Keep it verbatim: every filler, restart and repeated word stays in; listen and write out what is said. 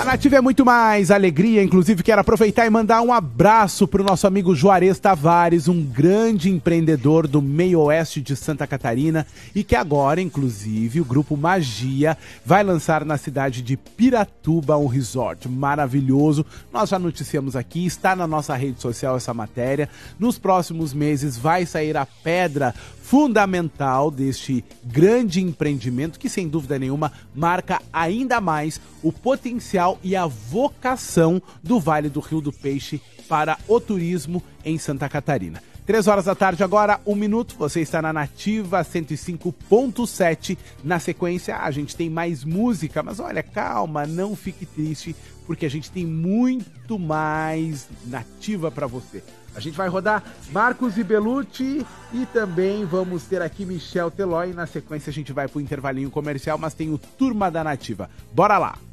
Nativa é muito mais alegria, inclusive quero aproveitar e mandar um abraço para o nosso amigo Juarez Tavares, um grande empreendedor do meio oeste de Santa Catarina e que agora, inclusive, o Grupo Magia vai lançar na cidade de Piratuba um resort maravilhoso. Nós já noticiamos aqui, está na nossa rede social essa matéria. Nos próximos meses vai sair a pedra fundamental deste grande empreendimento que, sem dúvida nenhuma, marca ainda mais o potencial e a vocação do Vale do Rio do Peixe para o turismo em Santa Catarina. Três horas da tarde agora, um minuto, você está na Nativa cento e cinco ponto sete. Na sequência, a gente tem mais música, mas olha, calma, não fique triste, porque a gente tem muito mais Nativa para você. A gente vai rodar Marcos e Belucci e também vamos ter aqui Michel Teló. E na sequência a gente vai pro intervalinho comercial, mas tem o Turma da Nativa. Bora lá!